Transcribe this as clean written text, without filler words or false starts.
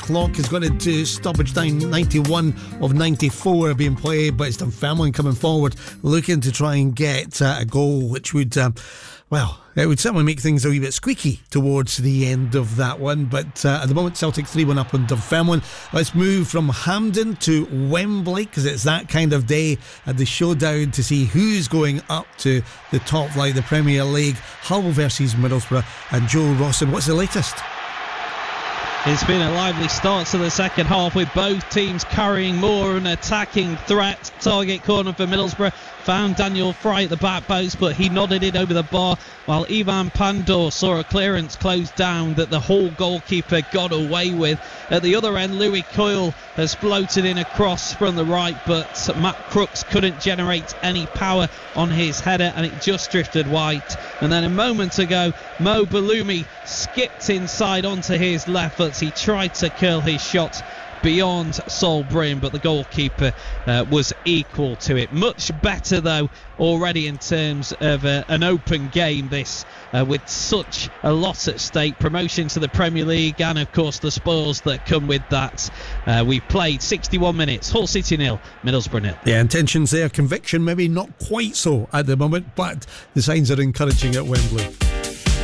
clock is going to do stoppage time 91 of 94 being played, but it's Dunfermline coming forward looking to try and get a goal, which would it would certainly make things a wee bit squeaky towards the end of that one. But at the moment, Celtic 3-1 up on Dunfermline. Let's move from Hampden to Wembley, because it's that kind of day at the showdown to see who's going up to the top flight of the Premier League. Hull versus Middlesbrough. And Joe Rawson, what's the latest? It's been a lively start to the second half, with both teams carrying more of an attacking threat. Target corner for Middlesbrough found Daniel Fry at the back post, but he nodded it over the bar, while Ivan Pandor saw a clearance close down that the Hull goalkeeper got away with. At the other end, Louis Coyle has floated in a cross from the right, but Matt Crooks couldn't generate any power on his header, and it just drifted wide. And then a moment ago, Mo Balumi skipped inside onto his left foot. He tried to curl his shot beyond Sol Bryn, but the goalkeeper was equal to it. Much better though already in terms of an open game, this with such a lot at stake. Promotion to the Premier League and of course the spoils that come with that. We've played 61 minutes, Hull City 0, Middlesbrough 0. Yeah, intentions there, conviction maybe not quite so at the moment, but the signs are encouraging at Wembley.